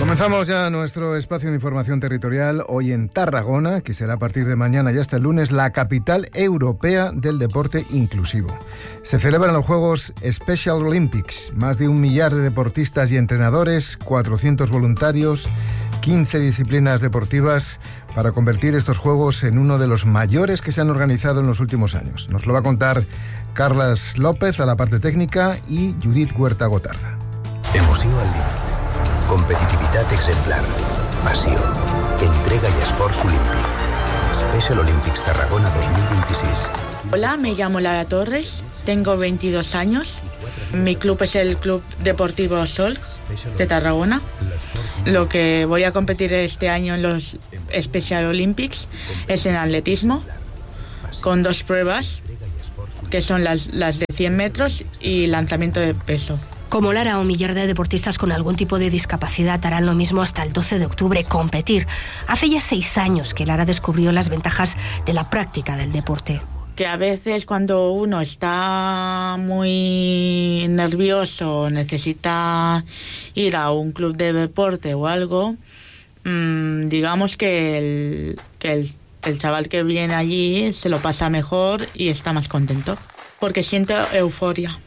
Comenzamos ya nuestro espacio de información territorial hoy en Tarragona, que será a partir de mañana y hasta el lunes la capital europea del deporte inclusivo. Se celebran los Juegos Special Olympics, más de 1 millar de deportistas y entrenadores, 400 voluntarios, 15 disciplinas deportivas para convertir estos Juegos en uno de los mayores que se han organizado en los últimos años. Nos lo va a contar Carles López a la parte técnica y Judit Huerta Gotarda. Emoció al límit. Competitivitat exemplar, passió, entrega y esforç olímpic. Special Olympics Tarragona 2026. Hola, me llamo Lara Torres, tengo 22 años. Mi club es el Club Deportivo Sol de Tarragona. Lo que voy a competir este año en los Special Olympics es en atletismo, con 2 pruebas, que son las de 100 metros y lanzamiento de peso. Como Lara, 1 millar de deportistas con algún tipo de discapacidad harán lo mismo hasta el 12 de octubre, competir. Hace ya 6 años que Lara descubrió las ventajas de la práctica del deporte. Que a veces cuando uno está muy nervioso, necesita ir a un club de deporte o algo, digamos que el chaval que viene allí se lo pasa mejor y está más contento, porque siente euforia.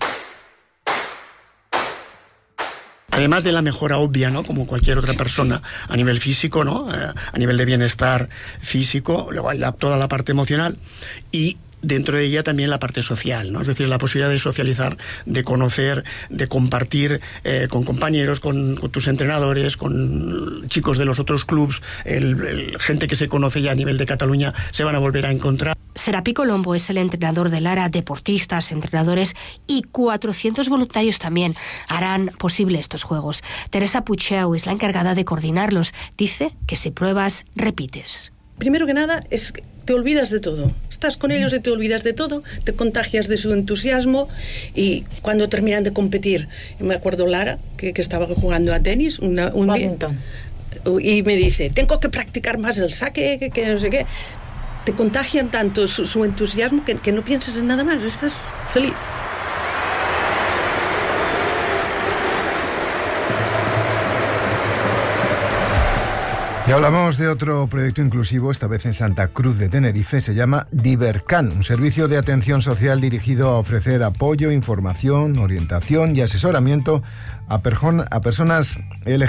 Además de la mejora obvia, ¿no?, como cualquier otra persona a nivel físico, ¿no?, a nivel de bienestar físico, luego hay toda la parte emocional y dentro de ella también la parte social, ¿no? Es decir, la posibilidad de socializar, de conocer, de compartir con compañeros, con tus entrenadores, con chicos de los otros clubs, gente que se conoce ya a nivel de Cataluña, se van a volver a encontrar. Serapi Colombo es el entrenador de Lara. Deportistas, entrenadores y 400 voluntarios también harán posible estos Juegos. Teresa Pucheu es la encargada de coordinarlos. Dice que si pruebas, repites. Primero que nada, es que te olvidas de todo. Estás con ellos y te olvidas de todo, te contagias de su entusiasmo y cuando terminan de competir, me acuerdo Lara, que estaba jugando a tenis un día, y me dice, tengo que practicar más el saque, que no sé qué. Te contagian tanto su entusiasmo que no piensas en nada más, estás feliz. Y hablamos de otro proyecto inclusivo, esta vez en Santa Cruz de Tenerife. Se llama Divercan, un servicio de atención social dirigido a ofrecer apoyo, información, orientación y asesoramiento a personas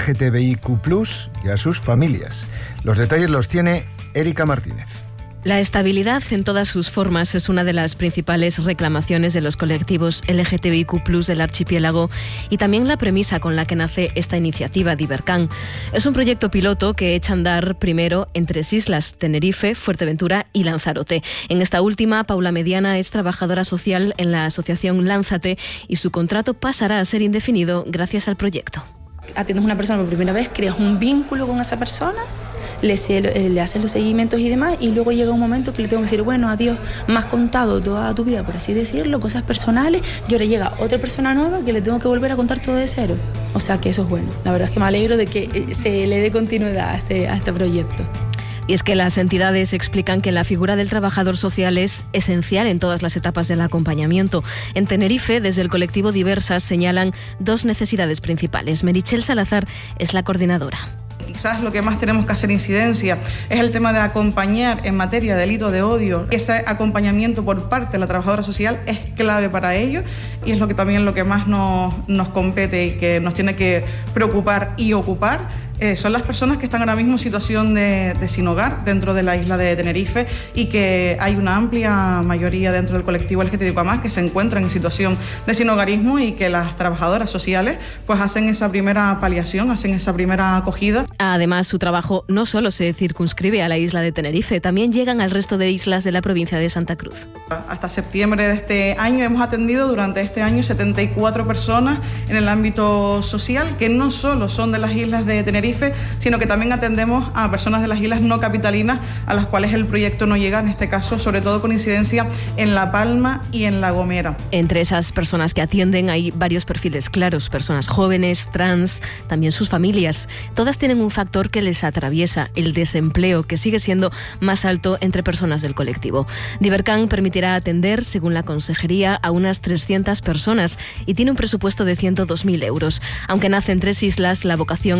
LGTBIQ+, y a sus familias. Los detalles los tiene Erika Martínez. La estabilidad en todas sus formas es una de las principales reclamaciones de los colectivos LGTBIQ+ del archipiélago y también la premisa con la que nace esta iniciativa Divercan. Es un proyecto piloto que echa a andar primero en 3 islas, Tenerife, Fuerteventura y Lanzarote. En esta última, Paula Mediana es trabajadora social en la asociación Lánzate y su contrato pasará a ser indefinido gracias al proyecto. Atiendes a una persona por primera vez, creas un vínculo con esa persona, le haces los seguimientos y demás, y luego llega un momento que le tengo que decir, bueno, adiós, me has contado toda tu vida, por así decirlo, cosas personales, y ahora llega otra persona nueva que le tengo que volver a contar todo de cero. O sea que eso es bueno. La verdad es que me alegro de que se le dé continuidad a este proyecto. Y es que las entidades explican que la figura del trabajador social es esencial en todas las etapas del acompañamiento. En Tenerife, desde el colectivo Diversas, señalan 2 necesidades principales. Meritxell Salazar es la coordinadora. Quizás lo que más tenemos que hacer incidencia es el tema de acompañar en materia de delito de odio. Ese acompañamiento por parte de la trabajadora social es clave para ello y es lo que más nos compete y que nos tiene que preocupar y ocupar. Son las personas que están ahora mismo en situación de sin hogar dentro de la isla de Tenerife y que hay una amplia mayoría dentro del colectivo LGTBIQ+ que se encuentran en situación de sin hogarismo y que las trabajadoras sociales pues hacen esa primera paliación, hacen esa primera acogida. Además, su trabajo no solo se circunscribe a la isla de Tenerife, también llegan al resto de islas de la provincia de Santa Cruz. Hasta septiembre de este año hemos atendido durante este año 74 personas en el ámbito social que no solo son de las islas de Tenerife, sino que también atendemos a personas de las islas no capitalinas a las cuales el proyecto no llega, en este caso sobre todo con incidencia en La Palma y en La Gomera. Entre esas personas que atienden hay varios perfiles claros, personas jóvenes, trans, también sus familias. Todas tienen un factor que les atraviesa, el desempleo, que sigue siendo más alto entre personas del colectivo. Divercan permitirá atender, según la consejería, a unas 300 personas y tiene un presupuesto de 102.000 euros. Aunque nace en 3 islas, la vocación es expandir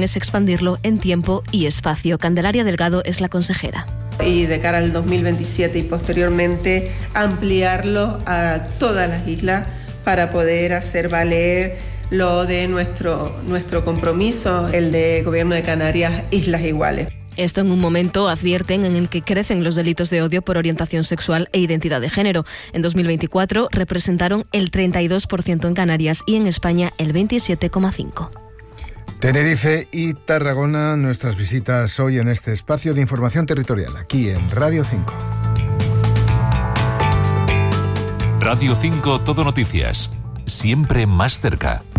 expandirlo en tiempo y espacio. Candelaria Delgado es la consejera. Y de cara al 2027 y posteriormente ampliarlo a todas las islas para poder hacer valer lo de nuestro compromiso, el de Gobierno de Canarias, Islas Iguales. Esto en un momento, advierten, en el que crecen los delitos de odio por orientación sexual e identidad de género. En 2024 representaron el 32% en Canarias y en España el 27,5%. Tenerife y Tarragona, nuestras visitas hoy en este espacio de información territorial, aquí en Radio 5. Radio 5 Todo Noticias, siempre más cerca.